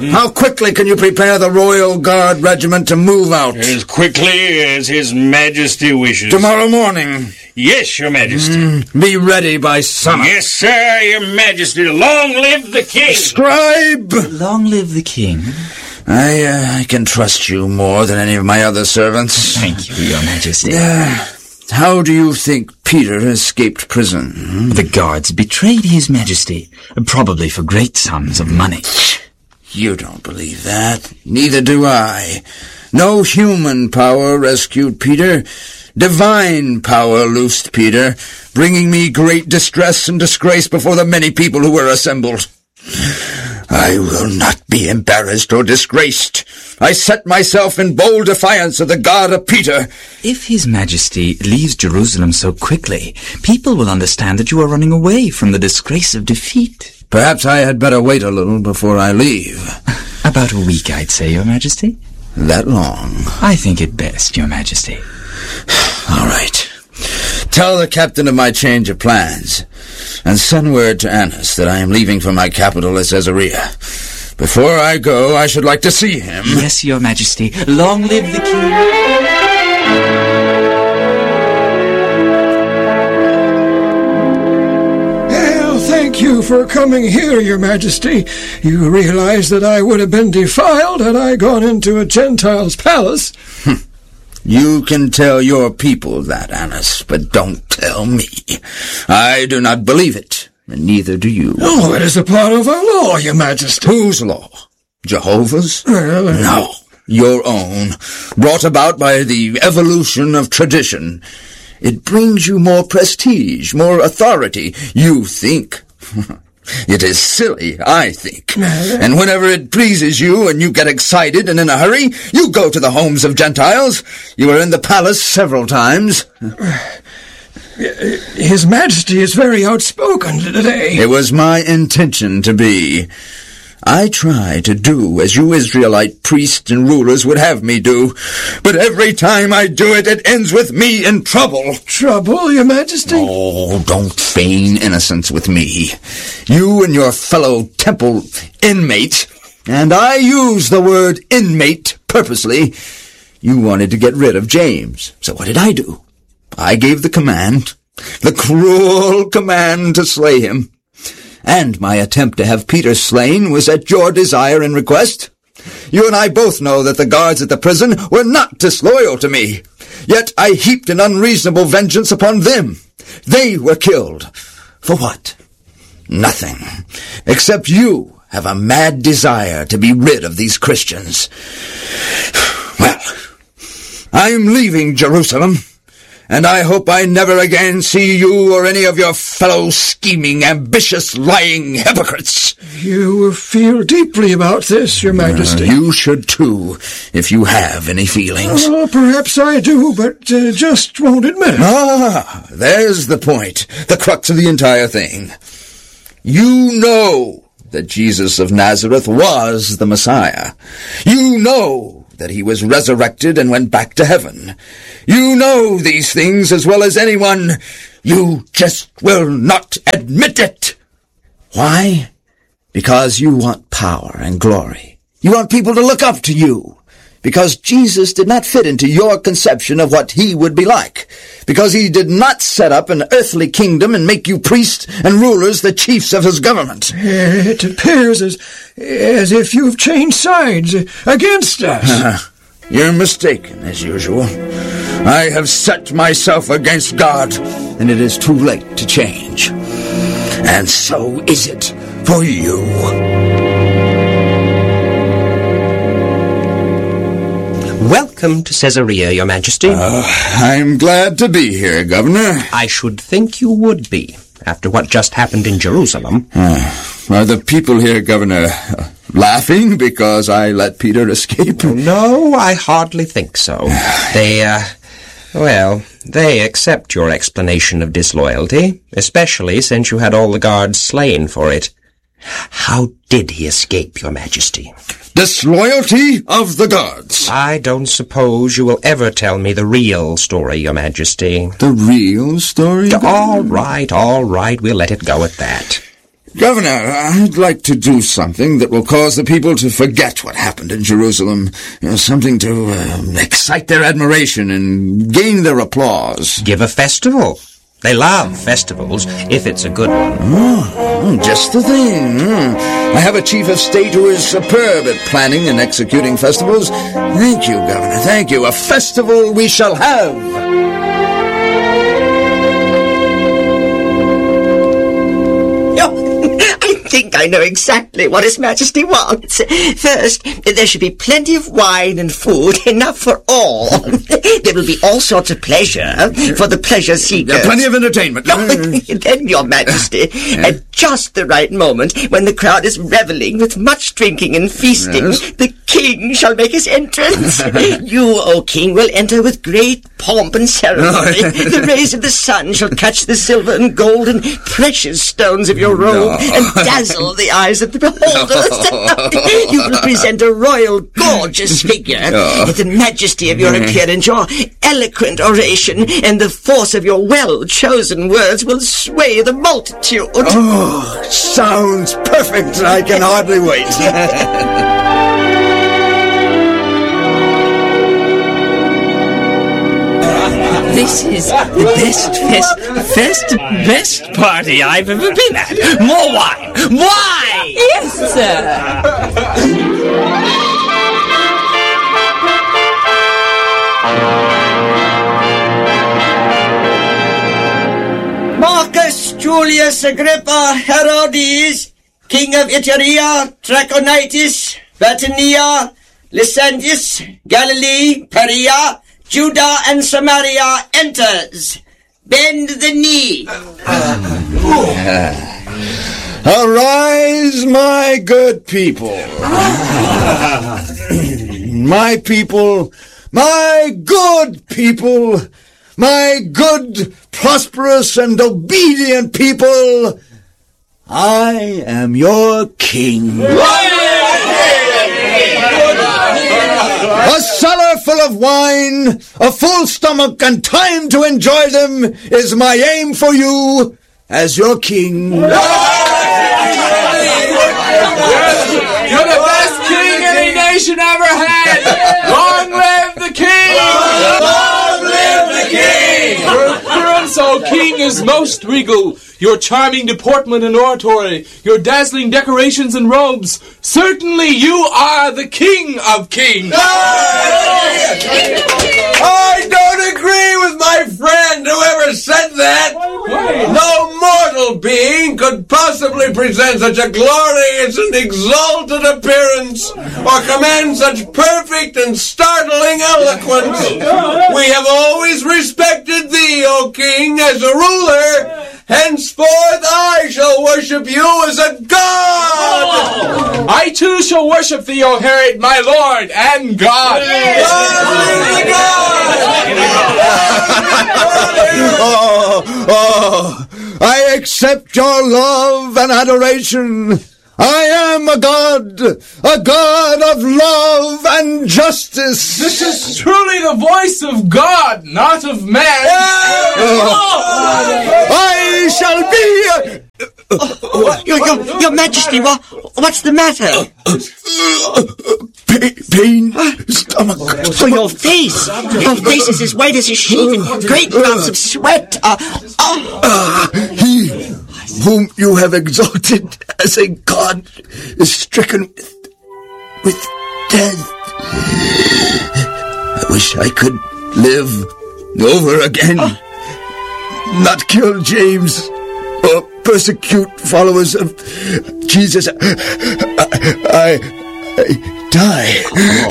How quickly can you prepare the Royal Guard Regiment to move out? As quickly as His Majesty wishes. Tomorrow morning? Yes, Your Majesty. Be ready by sunup. Yes, sir, Your Majesty. Long live the King! Scribe! Long live the King. I can trust you more than any of my other servants. Thank you, Your Majesty. How do you think Peter escaped prison? The guards betrayed His Majesty, probably for great sums of money. You don't believe that. Neither do I. No human power rescued Peter. Divine power loosed Peter, bringing me great distress and disgrace before the many people who were assembled. I will not be embarrassed or disgraced. I set myself in bold defiance of the God of Peter. If His Majesty leaves Jerusalem so quickly, people will understand that you are running away from the disgrace of defeat. Perhaps I had better wait a little before I leave. About a week, I'd say, Your Majesty. That long? I think it best, Your Majesty. All right. Tell the captain of my change of plans, and send word to Annas that I am leaving for my capital at Caesarea. Before I go, I should like to see him. Yes, Your Majesty. Long live the King. Thank you for coming here, Your Majesty. You realize that I would have been defiled had I gone into a Gentile's palace. You can tell your people that, Annas, but don't tell me. I do not believe it, and neither do you. Oh, it is a part of our law, Your Majesty. Whose law? Jehovah's? No, your own, brought about by the evolution of tradition. It brings you more prestige, more authority, you think. It is silly, I think. And whenever it pleases you and you get excited and in a hurry, you go to the homes of Gentiles. You were in the palace several times. His Majesty is very outspoken today. It was my intention to be. I try to do as you Israelite priests and rulers would have me do, but every time I do it, it ends with me in trouble. Trouble, Your Majesty? Oh, don't feign innocence with me. You and your fellow temple inmates, and I use the word inmate purposely, you wanted to get rid of James. So what did I do? I gave the command, the cruel command to slay him. And my attempt to have Peter slain was at your desire and request. You and I both know that the guards at the prison were not disloyal to me. Yet I heaped an unreasonable vengeance upon them. They were killed. For what? Nothing. Except you have a mad desire to be rid of these Christians. Well, I'm leaving Jerusalem. And I hope I never again see you or any of your fellow scheming, ambitious, lying hypocrites. You feel deeply about this, Your Majesty. You should too, if you have any feelings. Oh, perhaps I do, but just won't admit it. Ah, there's the point, the crux of the entire thing. You know that Jesus of Nazareth was the Messiah. You know that he was resurrected and went back to heaven. You know these things as well as anyone. You just will not admit it. Why? Because you want power and glory. You want people to look up to you. Because Jesus did not fit into your conception of what he would be like. Because he did not set up an earthly kingdom and make you priests and rulers the chiefs of his government. It appears as if you've changed sides against us. You're mistaken, as usual. I have set myself against God, and it is too late to change. And so is it for you. Welcome to Caesarea, Your Majesty. I'm glad to be here, Governor. I should think you would be, after what just happened in Jerusalem. Are the people here, Governor, laughing because I let Peter escape? No, I hardly think so. They accept your explanation of disloyalty, especially since you had all the guards slain for it. How did he escape, Your Majesty? Disloyalty of the guards. I don't suppose you will ever tell me the real story, Your Majesty. The real story? All right, we'll let it go at that. Governor, I'd like to do something that will cause the people to forget what happened in Jerusalem. Something to excite their admiration and gain their applause. Give a festival. They love festivals, if it's a good one. Just the thing. I have a chief of state who is superb at planning and executing festivals. Thank you, Governor, thank you. A festival we shall have. I think I know exactly what His Majesty wants. First, there should be plenty of wine and food, enough for all. There will be all sorts of pleasure for the pleasure seekers. Plenty of entertainment. Then, Your Majesty, at just the right moment, when the crowd is reveling with much drinking and feasting, the King shall make his entrance. You, O King, will enter with great pomp and ceremony. The rays of the sun shall catch the silver and gold and precious stones of your robe and dazzle the eyes of the beholders. You will present a royal, gorgeous figure. The majesty of your appearance, your eloquent oration, and the force of your well-chosen words will sway the multitude. Oh, sounds perfect. I can hardly wait. This is the best party I've ever been at. More wine! Wine! Yes, sir. Marcus Julius Agrippa Herodes, King of Iturea, Trachonitis, Batanea, Lysandius, Galilee, Perea, Judah and Samaria enters. Bend the knee. Arise, my good people. My people, my good people, my good, prosperous, and obedient people. I am your king. A cellar full of wine, a full stomach, and time to enjoy them is my aim for you as your king. You're the best king any nation ever had. Long live the king! Long live the king! Your appearance, O king, is most regal. Your charming deportment and oratory, your dazzling decorations and robes. Certainly you are the king of kings. I don't agree with my friend, whoever said that. No mortal being could possibly present such a glorious and exalted appearance or command such perfect and startling eloquence. We have always respected thee, O king, as a ruler. Henceforth I shall worship you as a god! I too shall worship thee, O Herod, my lord and God! I accept your love and adoration. I am a god of love and justice. This is truly the voice of God, not of man. I shall be Your Majesty, what's the matter? Pain, stomach. For your face. Your face is as white as a sheet and great drops of sweat. He whom you have exalted as a god is stricken with death. I wish I could live over again. Not kill James or persecute followers of Jesus. I die.